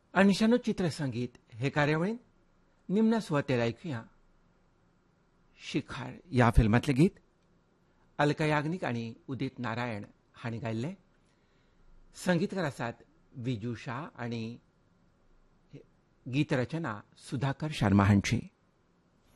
अनिशानो चित्रसंगीत हे कार्यावळीन निम्न सुवातेर ऐकूया शिखार या फिल्मातले गीत अलका याग्निक आणि उदित नारायण हांणी गायल्ले. संगीतकार आसात विजू शाह आणि गीत रचना सुधाकर शर्मा हांची.